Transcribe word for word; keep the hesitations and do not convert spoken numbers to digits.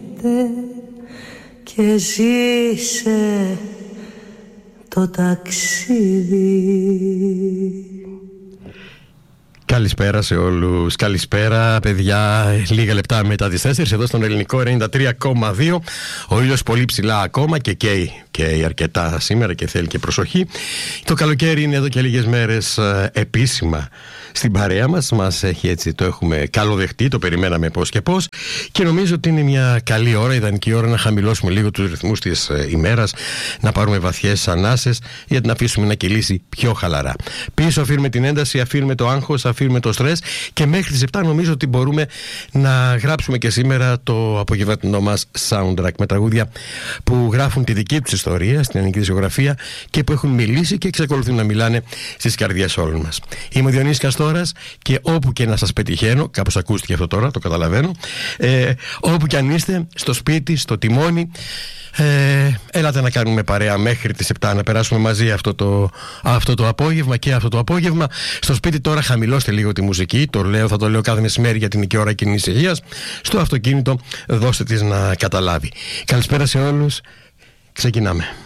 και ζήσε το ταξίδι. Καλησπέρα σε όλους. Καλησπέρα, παιδιά. Λίγα λεπτά μετά τις τέσσερις εδώ στον Ελληνικό ενενήντα τρία κόμμα δύο. Ο ήλιος πολύ ψηλά ακόμα και καίει, καίει αρκετά σήμερα και θέλει και προσοχή. Το καλοκαίρι είναι εδώ και λίγες μέρες ε, επίσημα στην παρέα μας. Μας έχει έτσι, το έχουμε καλοδεχτεί, το περιμέναμε πώς και πώς. Και νομίζω ότι είναι μια καλή ώρα, ιδανική ώρα να χαμηλώσουμε λίγο τους ρυθμούς της ε, ημέρας, να πάρουμε βαθιές ανάσες για να αφήσουμε να κυλήσει πιο χαλαρά. Πίσω αφήνουμε την ένταση, αφήνουμε το άγχος, αφήνουμε το στρες και μέχρι τις επτά νομίζω ότι μπορούμε να γράψουμε και σήμερα το απογευματινό μας soundtrack με τραγούδια που γράφουν τη δική τους ιστορία στην ελληνική δισκογραφία και που έχουν μιλήσει και εξακολουθούν να μιλάνε στις καρδιές όλων μας. Είμαι ο Διονύσης Καστόρας και όπου και να σας πετυχαίνω, κάπως ακούστηκε αυτό τώρα, το καταλαβαίνω, ε, όπου και αν είστε, στο σπίτι, στο τιμόνι, Ε, έλατε να κάνουμε παρέα μέχρι τις επτά, να περάσουμε μαζί αυτό το, αυτό το απόγευμα και αυτό το απόγευμα. Στο σπίτι τώρα χαμηλώστε λίγο τη μουσική, το λέω, θα το λέω κάθε μεσημέρι για την ώρα κοινής ησυχίας. Στο αυτοκίνητο δώστε της να καταλάβει. Καλησπέρα σε όλους, ξεκινάμε.